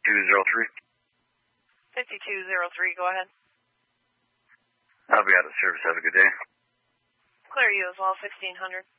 5203. 5203, go ahead. I'll be out of service. Have a good day. Clear you as well, 1600.